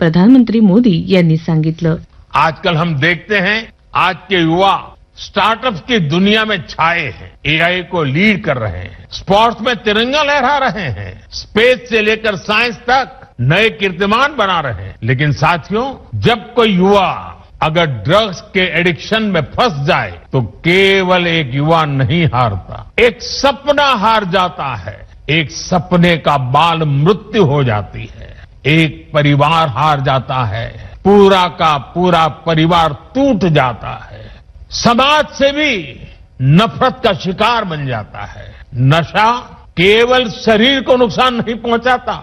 प्रधानमंत्री मोदी यांनी सांगितलं. आजकल हम देखते हैं आज के युवा स्टार्टअप्स की दुनिया में छाए हैं, एआई को लीड कर रहे हैं, स्पोर्ट्स में तिरंगा लहरा रहे हैं, स्पेस से लेकर साइंस तक नए कीर्तिमान बना रहे हैं. लेकिन साथियों, जब कोई युवा अगर ड्रग्स के एडिक्शन में फंस जाए तो केवल एक युवा नहीं हारता, एक सपना हार जाता है. एक सपने का बाल मृत्यु हो जाती है, एक परिवार हार जाता है, पूरा का पूरा परिवार टूट जाता है, समाज से भी नफरत का शिकार बन जाता है. नशा केवल शरीर को नुकसान नहीं पहुंचाता,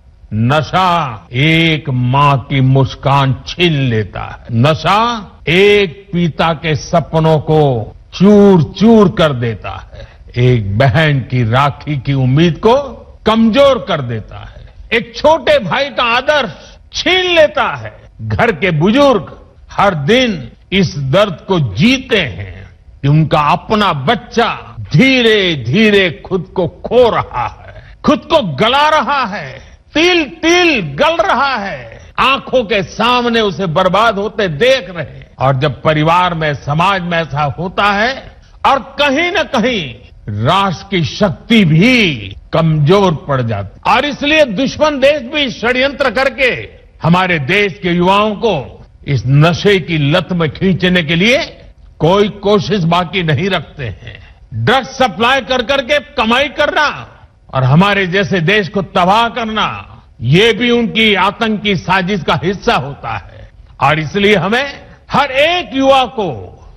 नशा एक मां की मुस्कान छीन लेता है. नशा एक पिता के सपनों को चूर चूर कर देता है, एक बहन की राखी की उम्मीद को कमजोर कर देता है, एक छोटे भाई का आदर्श छीन लेता है. घर के बुजुर्ग हर दिन इस दर्द को जीते हैं कि उनका अपना बच्चा धीरे धीरे खुद को खो रहा है, खुद को गला रहा है, तिल तिल गल रहा है, आंखों के सामने उसे बर्बाद होते देख रहे हैं. और जब परिवार में, समाज में ऐसा होता है और कहीं न कहीं राष्ट्र की शक्ति भी कमजोर पड़ जाती. और इसलिए दुश्मन देश भी षड्यंत्र करके हमारे देश के युवाओं को इस नशे की लत में खींचने के लिए कोई कोशिश बाकी नहीं रखते हैं. ड्रग्स सप्लाई कर करके कमाई करना और हमारे जैसे देश को तबाह करना, ये भी उनकी आतंकी साजिश का हिस्सा होता है. और इसलिए हमें हर एक युवा को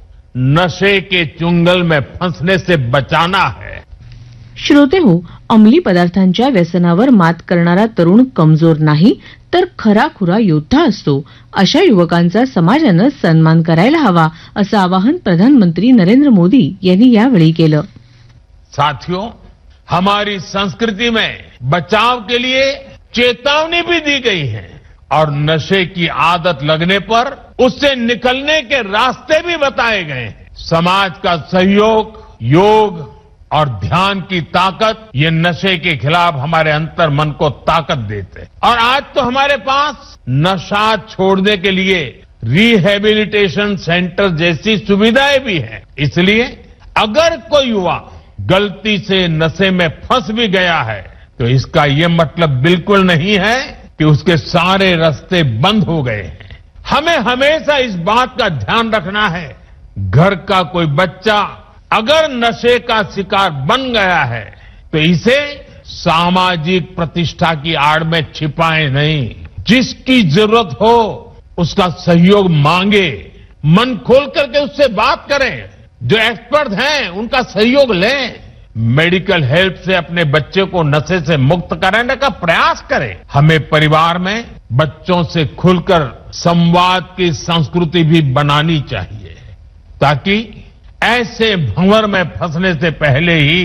नशे के चुंगल में फंसने से बचाना है. श्रोते हो, अंमली पदार्थांच्या व्यसनावर मात करणारा तरुण कमजोर नाही तर खराखुरा योद्धा असतो. अशा युवकांचा समाजानं सन्मान करायला हवा, असं आवाहन प्रधानमंत्री नरेंद्र मोदी यांनी यावेळी केलं. साथियों, हमारी संस्कृति में बचाव के लिए चेतावनी भी दी गई है और नशे की आदत लगने पर उससे निकलने के रास्ते भी बताए गए हैं. समाज का सहयोग, योग और ध्यान की ताकत, ये नशे के खिलाफ हमारे अंतर मन को ताकत देते हैं. और आज तो हमारे पास नशा छोड़ने के लिए रिहेबिलिटेशन सेंटर जैसी सुविधाएं भी हैं. इसलिए अगर कोई युवा गलती से नशे में फंस भी गया है तो इसका ये मतलब बिल्कुल नहीं है कि उसके सारे रास्ते बंद हो गए हैं. हमें हमेशा इस बात का ध्यान रखना है, घर का कोई बच्चा अगर नशे का शिकार बन गया है तो इसे सामाजिक प्रतिष्ठा की आड़ में छिपाए नहीं. जिसकी जरूरत हो उसका सहयोग मांगे, मन खोल करके उससे बात करें, जो एक्सपर्ट हैं उनका सहयोग लें, मेडिकल हेल्प से अपने बच्चे को नशे से मुक्त कराने का प्रयास करें. हमें परिवार में बच्चों से खुलकर संवाद की संस्कृति भी बनानी चाहिए ताकि ऐसे भंवर में फंसने से पहले ही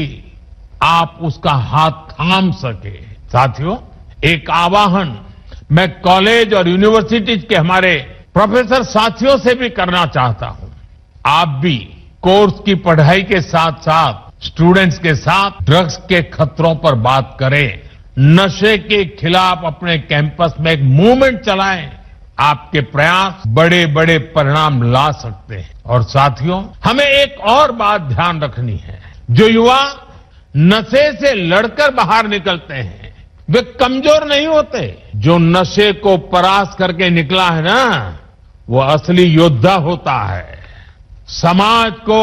आप उसका हाथ थाम सके. साथियों, एक आवाहन मैं कॉलेज और यूनिवर्सिटीज के हमारे प्रोफेसर साथियों से भी करना चाहता हूं. आप भी कोर्स की पढ़ाई के साथ साथ स्टूडेंट्स के साथ ड्रग्स के खतरों पर बात करें, नशे के खिलाफ अपने कैंपस में एक मूवमेंट चलाएं. आपके प्रयास बड़े बड़े परिणाम ला सकते हैं. और साथियों, हमें एक और बात ध्यान रखनी है, जो युवा नशे से लड़कर बाहर निकलते हैं वे कमजोर नहीं होते. जो नशे को परास्त करके निकला है ना, वो असली योद्धा होता है. समाज को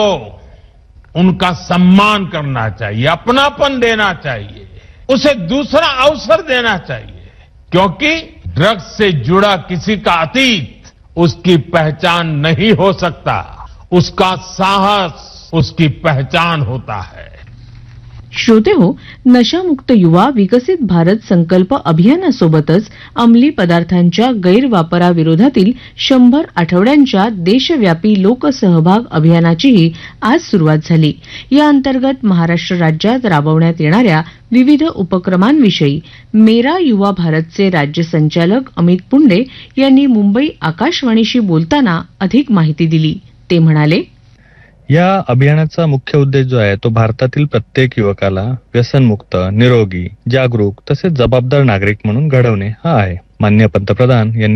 उनका सम्मान करना चाहिए, अपनापन देना चाहिए, उसे दूसरा अवसर देना चाहिए, क्योंकि ड्रग्स से जुड़ा किसी का अतीत उसकी पहचान नहीं हो सकता, उसका साहस उसकी पहचान होता है. श्रोते हो, नशामुक्त युवा विकसित भारत संकल्प अभियानासोबतच अंमली पदार्थांच्या गैरवापराविरोधातील 100 आठवड्यांच्या देशव्यापी लोकसहभाग अभियानाचीही आज सुरुवात झाली. या अंतर्गत महाराष्ट्र राज्यात राबवण्यात येणाऱ्या विविध उपक्रमांविषयी मेरा युवा भारतचे राज्य संचालक अमित पुंडे यांनी मुंबई आकाशवाणीशी बोलताना अधिक माहिती दिली. ते म्हणाले, या अभियानाचा मुख्य उद्देश जो आहे तो भारतातील प्रत्येक युवकाला व्यसनमुक्त, निरोगी, जागरूक तसेच जबाबदार नागरिक म्हणून घडवणे हा आहे. माननीय पंतप्रधान यांनी